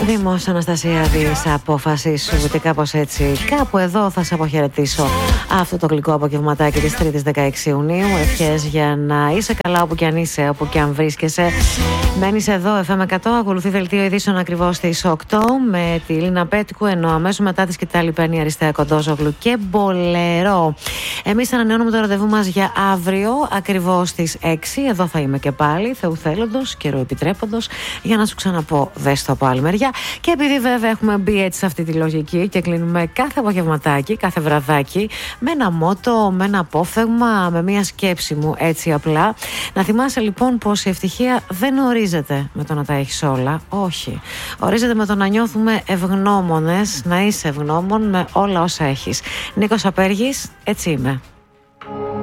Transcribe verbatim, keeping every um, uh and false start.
Δήμος Αναστασία της απόφασης σου, και κάπως έτσι, κάπου εδώ θα σε αποχαιρετήσω αυτό το γλυκό απογευματάκι της Τρίτης δεκαέξι Ιουνίου. Ευχές για να είσαι καλά όπου κι αν είσαι, όπου κι αν βρίσκεσαι. Μένεις εδώ, εφ εμ εκατό, ακολουθεί δελτίο ειδήσεων ακριβώς στις οκτώ με τη Λίνα Πέτκου, ενώ αμέσως μετά τη σκητάλη παίρνει η Αριστεία Κοντόζογλου και Μπολερό. Εμείς ανανεώνουμε το ραντεβού μας για αύριο ακριβώς στις έξι. Εδώ θα είμαι και πάλι, Θεού θέλοντος, καιρού επιτρέποντος, για να σου ξαναπώ δες το από άλλη μεριά. Και επειδή βέβαια έχουμε μπει έτσι σε αυτή τη λογική και κλείνουμε κάθε απογευματάκι, κάθε βραδάκι με ένα μότο, με ένα απόφθεγμα, με μια σκέψη μου έτσι απλά. Να θυμάσαι λοιπόν πως η ευτυχία δεν ορίζεται με το να τα έχεις όλα. Όχι. Ορίζεται με το να νιώθουμε ευγνώμονες, να είσαι ευγνώμων με όλα όσα έχεις. Νίκος Απέργης, έτσι είμαι.